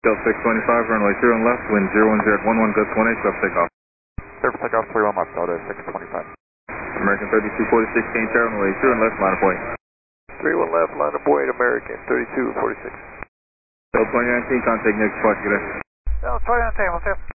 Delta 625, runway 0 and left, wind 010 at 11, gust 1H, left takeoff. Surface takeoff 31 left, Delta 625. American 3246, change runway 0 and left, line of way. 31 left, line of way, American 3246. Delta 2019, contact next flight, good day. Delta 2019, what's up?